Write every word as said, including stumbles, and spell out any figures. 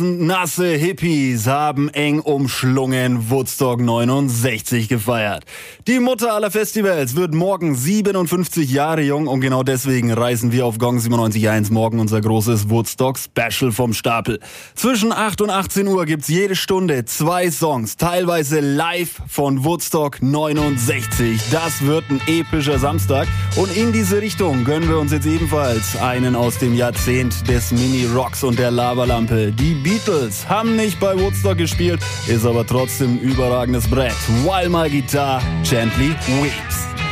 Nasse Hippies haben eng umschlungen Woodstock neunundsechzig gefeiert. Die Mutter aller Festivals wird morgen siebenundfünfzig Jahre jung und genau deswegen reißen wir auf Gong siebenundneunzig Komma eins morgen unser großes Woodstock-Special vom Stapel. Zwischen acht und achtzehn Uhr gibt's jede Stunde zwei Songs, teilweise live von Woodstock neunundsechzig. Das wird ein epischer Samstag und in diese Richtung gönnen wir uns jetzt ebenfalls einen aus dem Jahrzehnt des Mini-Rocks und der Lavalampe. Die Beatles haben nicht bei Woodstock gespielt, ist aber trotzdem ein überragendes Brett. While My Guitar Gently Weeps.